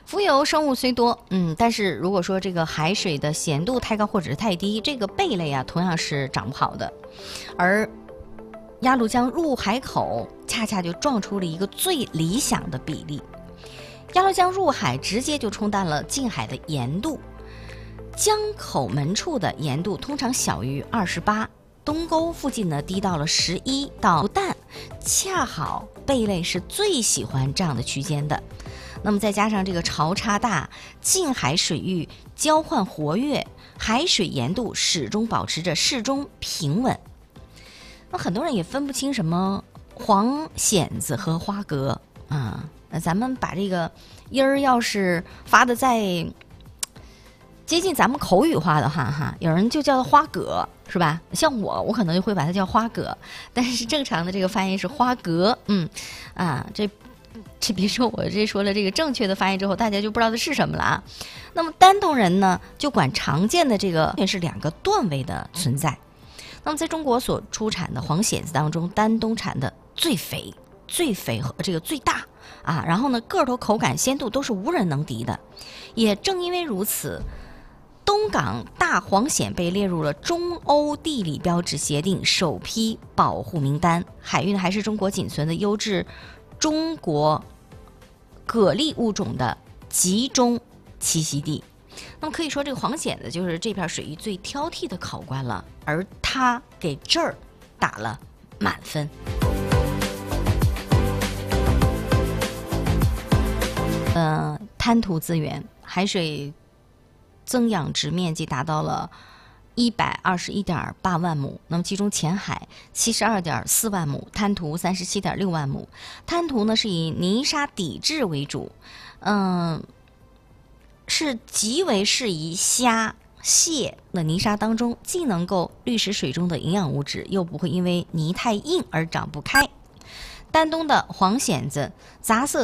浮游生物虽多，但是如果说这个海水的咸度太高或者是太低，这个贝类啊同样是长不好的。而鸭绿江入海口恰恰就撞出了一个最理想的比例。鸭绿江入海直接就冲淡了近海的盐度，江口门处的盐度通常小于28，东沟附近呢低到了11到不淡，恰好贝类是最喜欢这样的区间的。那么再加上这个潮差大，近海水域交换活跃，海水盐度始终保持着适中平稳。那很多人也分不清什么黄蚬子和花蛤啊。那咱们把这个音儿要是发的再接近咱们口语化的话哈，有人就叫它花蛤，是吧？像我可能就会把它叫花蛤，但是正常的这个发音是花蛤。这别说我这说了这个正确的发音之后，大家就不知道它是什么了啊。那么丹东人呢，就管常见的这个是2个段位的存在。那么在中国所出产的黄蚬子当中，丹东产的最肥和这个最大啊，然后呢个头、口感、鲜度都是无人能敌的。也正因为如此，东港大黄蚬被列入了中欧地理标志协定首批保护名单。海域呢还是中国仅存的优质中国蛤蜊物种的集中栖息地。那么可以说，这个黄蚬子就是这片水域最挑剔的考官了，而他给这儿打了满分。滩涂资源，海水增养殖面积达到了121.8万亩，那么其中浅海72.4万亩，滩涂37.6万亩。滩涂呢是以泥沙底质为主，是极为适宜虾蟹的泥沙当中，既能够滤食水中的营养物质，又不会因为泥太硬而长不开。丹东的黄蚬子杂色